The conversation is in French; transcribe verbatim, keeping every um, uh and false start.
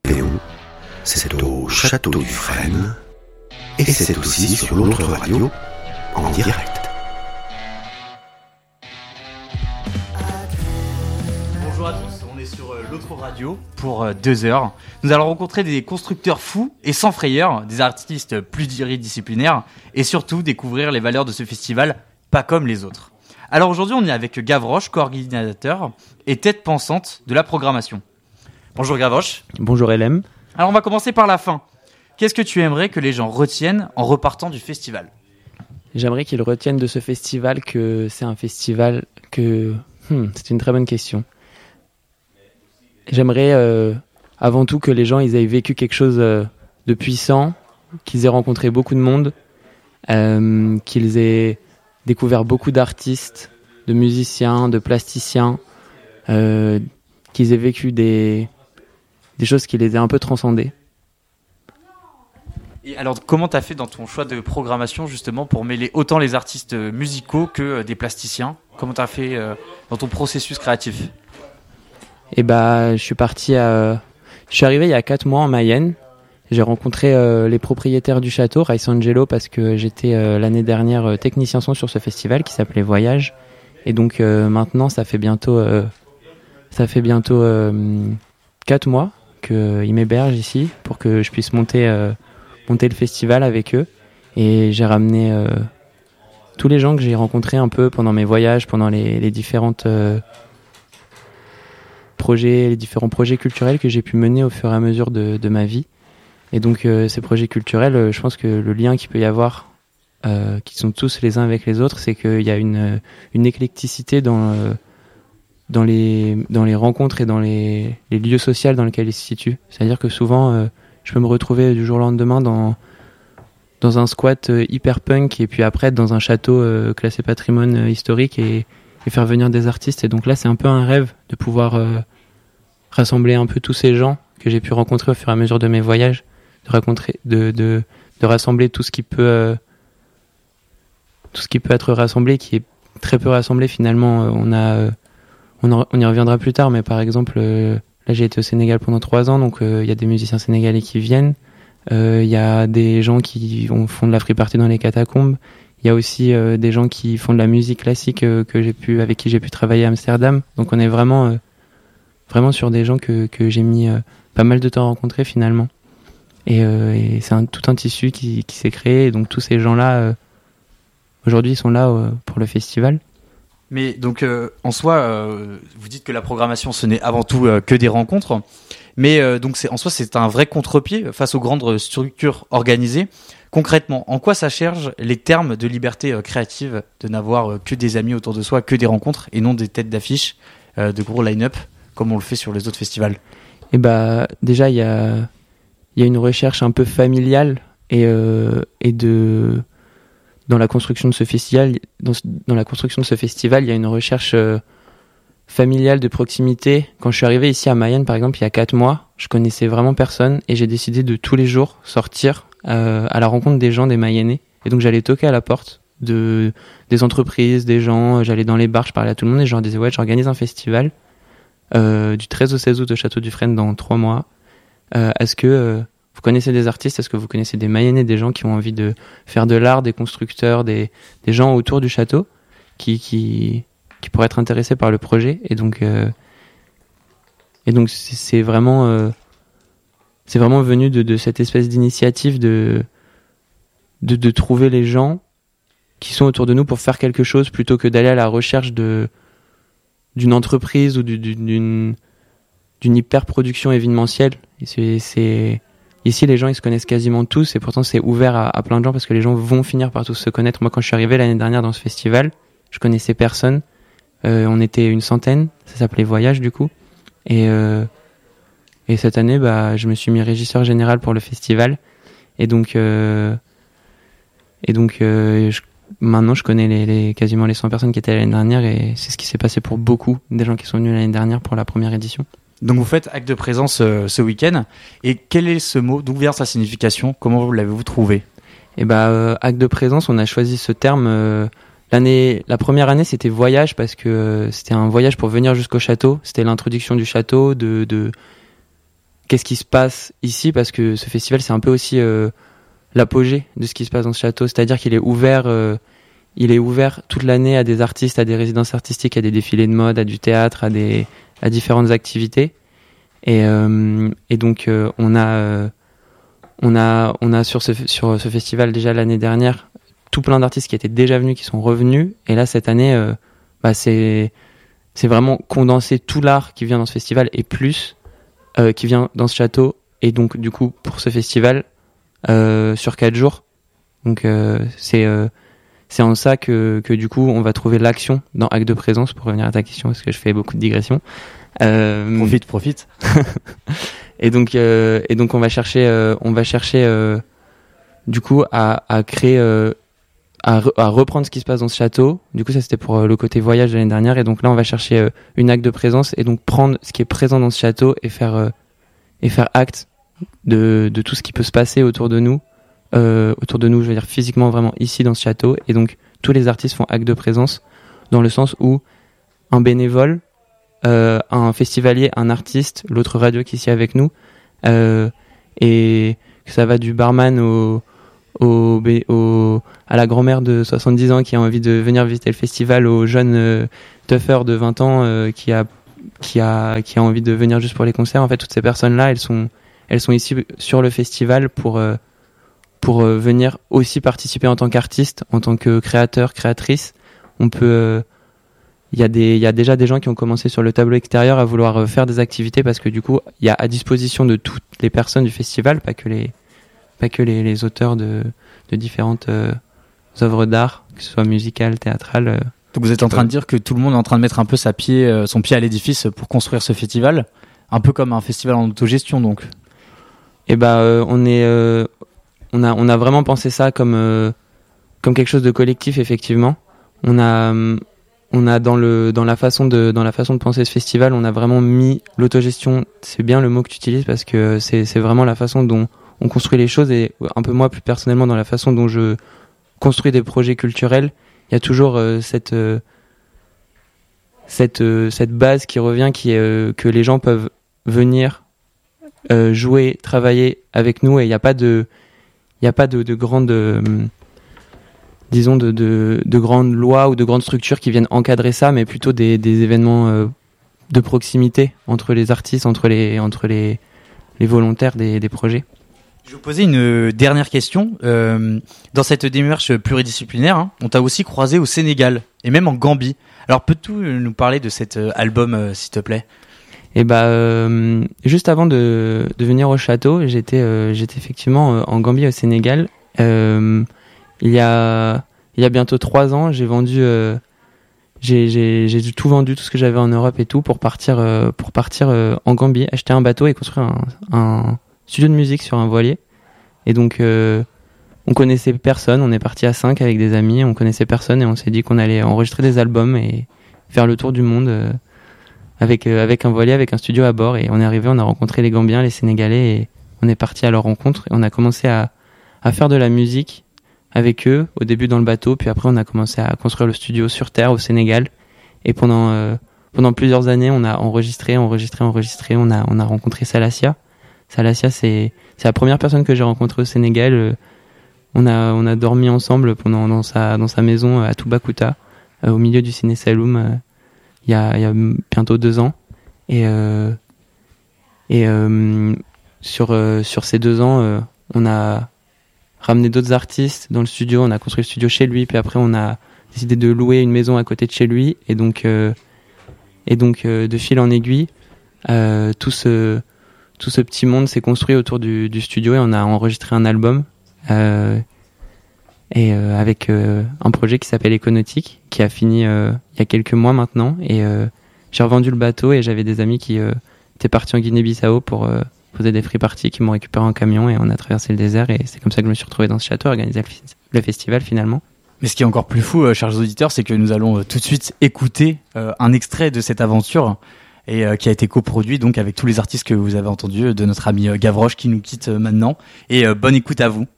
Léon, c'est au Château du Frêne, et c'est aussi sur l'autre radio, en direct. Bonjour à tous, on est sur l'autre radio pour deux heures. Nous allons rencontrer des constructeurs fous et sans frayeur, des artistes pluridisciplinaires et surtout découvrir les valeurs de ce festival, pas comme les autres. Alors aujourd'hui, on est avec Gavroche, coordinateur et tête pensante de la programmation. Bonjour Gavroche. Bonjour L M. Alors on va commencer par la fin. Qu'est-ce que tu aimerais que les gens retiennent en repartant du festival ? J'aimerais qu'ils retiennent de ce festival que c'est un festival que... Hmm, c'est une très bonne question. J'aimerais euh, avant tout que les gens ils aient vécu quelque chose euh, de puissant, qu'ils aient rencontré beaucoup de monde, euh, qu'ils aient découvert beaucoup d'artistes, de musiciens, de plasticiens, euh, qu'ils aient vécu des, des choses qui les aient un peu transcendées. Et alors, comment tu as fait dans ton choix de programmation justement pour mêler autant les artistes musicaux que des plasticiens ? Comment tu as fait euh, dans ton processus créatif ? Et bah, je suis parti à... Je suis arrivé il y a quatre mois en Mayenne. J'ai rencontré euh, les propriétaires du château, Rice Angelo, parce que j'étais euh, l'année dernière euh, technicien son sur ce festival qui s'appelait Voyage. Et donc euh, maintenant, ça fait bientôt, euh, ça fait bientôt euh, quatre mois qu'ils m'hébergent ici pour que je puisse monter, euh, monter le festival avec eux. Et j'ai ramené euh, tous les gens que j'ai rencontrés un peu pendant mes voyages, pendant les, les différentes euh, projets, les différents projets culturels que j'ai pu mener au fur et à mesure de, de ma vie. Et donc euh, ces projets culturels, euh, je pense que le lien qu'il peut y avoir, euh, qui sont tous les uns avec les autres, c'est qu'il y a une, une éclecticité dans, euh, dans, les, dans les rencontres et dans les, les lieux sociaux dans lesquels ils se situent. C'est-à-dire que souvent, euh, je peux me retrouver du jour au lendemain dans, dans un squat euh, hyper punk et puis après dans un château euh, classé patrimoine euh, historique et, et faire venir des artistes. Et donc là, c'est un peu un rêve de pouvoir euh, rassembler un peu tous ces gens que j'ai pu rencontrer au fur et à mesure de mes voyages. De, rencontrer, de, de, de rassembler tout ce qui peut euh, tout ce qui peut être rassemblé, qui est très peu rassemblé finalement. Euh, on a euh, on, en, on y reviendra plus tard, mais par exemple euh, là j'ai été au Sénégal pendant trois ans, donc il euh, y a des musiciens sénégalais qui viennent, il euh, y a des gens qui on, font de la free party dans les catacombes, il y a aussi euh, des gens qui font de la musique classique euh, que j'ai pu avec qui j'ai pu travailler à Amsterdam, donc on est vraiment euh, vraiment sur des gens que que j'ai mis euh, pas mal de temps à rencontrer finalement. Et, euh, et c'est un, tout un tissu qui, qui s'est créé. Et donc tous ces gens-là, euh, aujourd'hui, ils sont là euh, pour le festival. Mais donc, euh, en soi, euh, vous dites que la programmation, ce n'est avant tout euh, que des rencontres. Mais euh, donc, c'est, en soi, c'est un vrai contre-pied face aux grandes structures organisées. Concrètement, en quoi ça charge les termes de liberté euh, créative de n'avoir euh, que des amis autour de soi, que des rencontres, et non des têtes d'affiche, euh, de gros line-up, comme on le fait sur les autres festivals ? Et bah, déjà, il y a... Il y a une recherche un peu familiale et, euh, et de dans la construction de ce festival. Dans, dans la construction de ce festival, il y a une recherche euh, familiale de proximité. Quand je suis arrivé ici à Mayenne, par exemple, il y a quatre mois, je connaissais vraiment personne et j'ai décidé de tous les jours sortir euh, à la rencontre des gens, des Mayennais. Et donc j'allais toquer à la porte de des entreprises, des gens. J'allais dans les bars, je parlais à tout le monde et je leur disais ouais, j'organise un festival euh, du treize au seize août au Château du Frêne dans trois mois. Euh, est-ce que euh, vous connaissez des artistes ? Est-ce que vous connaissez des Mayennais, des gens qui ont envie de faire de l'art, des constructeurs, des, des gens autour du château qui, qui, qui pourraient être intéressés par le projet ? Et donc, euh, et donc c'est, c'est, vraiment, euh, c'est vraiment venu de, de cette espèce d'initiative de, de, de trouver les gens qui sont autour de nous pour faire quelque chose plutôt que d'aller à la recherche de, d'une entreprise ou d'une... d'une hyper-production événementielle. Et c'est, c'est... Ici, les gens, ils se connaissent quasiment tous, et pourtant, c'est ouvert à, à plein de gens, parce que les gens vont finir par tous se connaître. Moi, quand je suis arrivé l'année dernière dans ce festival, je connaissais personne. Euh, on était une centaine, ça s'appelait Voyage, du coup. Et, euh... et cette année, bah, je me suis mis régisseur général pour le festival. Et donc, euh... et donc euh, je... maintenant, je connais les, les, quasiment les cent personnes qui étaient l'année dernière, et c'est ce qui s'est passé pour beaucoup des gens qui sont venus l'année dernière pour la première édition. Donc vous faites acte de présence euh, ce week-end. Et quel est ce mot ? D'où vient sa signification ? Comment l'avez-vous trouvé ? Et bah, euh, acte de présence, on a choisi ce terme. Euh, l'année, la première année, c'était voyage parce que euh, c'était un voyage pour venir jusqu'au château. C'était l'introduction du château, de, de qu'est-ce qui se passe ici, parce que ce festival c'est un peu aussi euh, l'apogée de ce qui se passe dans ce château, c'est-à-dire qu'il est ouvert euh, il est ouvert toute l'année à des artistes, à des résidences artistiques, à des défilés de mode, à du théâtre, à des à différentes activités. Et, euh, et donc euh, on a euh, on a on a sur ce sur ce festival déjà l'année dernière tout plein d'artistes qui étaient déjà venus, qui sont revenus. Et là cette année, euh, bah c'est c'est vraiment condenser tout l'art qui vient dans ce festival et plus euh, qui vient dans ce château. Et donc du coup pour ce festival euh, sur quatre jours. Donc euh, c'est euh, c'est en ça que que du coup on va trouver l'action dans Acte de présence, pour revenir à ta question parce que je fais beaucoup de digressions. Euh, Profite, profite. et donc, euh, et donc, on va chercher, euh, on va chercher, euh, du coup, à, à créer, euh, à, re, à reprendre ce qui se passe dans ce château. Du coup, ça c'était pour euh, le côté voyage de l'année dernière. Et donc là, on va chercher euh, une acte de présence et donc prendre ce qui est présent dans ce château et faire euh, et faire acte de de tout ce qui peut se passer autour de nous, euh, autour de nous. Je veux dire physiquement, vraiment ici dans ce château. Et donc, tous les artistes font acte de présence dans le sens où un bénévole, Euh, un festivalier, un artiste, l'autre radio qui est ici avec nous, euh, et que ça va du barman au, au, au, à la grand-mère de soixante-dix ans qui a envie de venir visiter le festival, au jeune euh, tuffer de vingt ans euh, qui a qui a qui a envie de venir juste pour les concerts. En fait, toutes ces personnes-là, elles sont elles sont ici sur le festival pour euh, pour euh, venir aussi participer en tant qu'artiste, en tant que créateur, créatrice. On peut euh, Il y a des, il y a déjà des gens qui ont commencé sur le tableau extérieur à vouloir faire des activités parce que du coup, il y a à disposition de toutes les personnes du festival, pas que les, pas que les, les auteurs de, de différentes euh, œuvres d'art, que ce soit musicales, théâtrales. Euh, Donc vous êtes en train de dire que tout le monde est en train de mettre un peu sa pied, euh, son pied à l'édifice pour construire ce festival, un peu comme un festival en autogestion donc. Et bah, euh, on est, euh, on a, on a vraiment pensé ça comme, euh, comme quelque chose de collectif effectivement. On a euh, On a dans le dans la façon de dans la façon de penser ce festival, on a vraiment mis l'autogestion. C'est bien le mot que tu utilises parce que c'est c'est vraiment la façon dont on construit les choses et un peu moi plus personnellement dans la façon dont je construis des projets culturels. Il y a toujours euh, cette euh, cette euh, cette base qui revient, qui est euh, que les gens peuvent venir euh, jouer, travailler avec nous et il y a pas de il y a pas de de grande euh, disons de, de, de grandes lois ou de grandes structures qui viennent encadrer ça, mais plutôt des, des événements euh, de proximité entre les artistes, entre les, entre les, les volontaires des, des projets. Je vais vous poser une dernière question. Euh, dans cette démarche pluridisciplinaire, hein, on t'a aussi croisé au Sénégal et même en Gambie. Alors peux-tu nous parler de cet album, euh, s'il te plaît ? Et bah, euh, juste avant de, de venir au château, j'étais, euh, j'étais effectivement euh, en Gambie, au Sénégal. Euh, Il y a, il y a bientôt trois ans, j'ai vendu, euh, j'ai, j'ai, j'ai tout vendu, tout ce que j'avais en Europe et tout, pour partir, euh, pour partir euh, en Gambie, acheter un bateau et construire un, un studio de musique sur un voilier. Et donc, euh, on connaissait personne, on est parti à cinq avec des amis, on connaissait personne et on s'est dit qu'on allait enregistrer des albums et faire le tour du monde euh, avec, euh, avec un voilier, avec un studio à bord. Et on est arrivé, on a rencontré les Gambiens, les Sénégalais et on est parti à leur rencontre et on a commencé à, à faire de la musique avec eux, au début dans le bateau, puis après on a commencé à construire le studio sur terre au Sénégal. Et pendant euh, pendant plusieurs années, on a enregistré, enregistré, enregistré. On a on a rencontré Salasia. Salasia, c'est c'est la première personne que j'ai rencontrée au Sénégal. On a on a dormi ensemble pendant dans sa dans sa maison à Toubacouta, euh, au milieu du Ciné Saloum, euh, il y a il y a bientôt deux ans. Et euh, et euh, sur euh, sur ces deux ans, euh, on a ramener d'autres artistes dans le studio, on a construit le studio chez lui, puis après on a décidé de louer une maison à côté de chez lui, et donc euh, et donc euh, de fil en aiguille, euh, tout ce tout ce petit monde s'est construit autour du, du studio et on a enregistré un album euh, et euh, avec euh, un projet qui s'appelle Éconautique, qui a fini euh, il y a quelques mois maintenant, et euh, j'ai revendu le bateau et j'avais des amis qui euh, étaient partis en Guinée-Bissau pour euh, poser des free parties, qui m'ont récupéré en camion et on a traversé le désert et c'est comme ça que je me suis retrouvé dans ce château, organisé le, f- le festival finalement. Mais ce qui est encore plus fou, euh, chers auditeurs, c'est que nous allons euh, tout de suite écouter euh, un extrait de cette aventure et euh, qui a été coproduit donc avec tous les artistes que vous avez entendus, de notre ami euh, Gavroche qui nous quitte euh, maintenant. Et euh, bonne écoute à vous.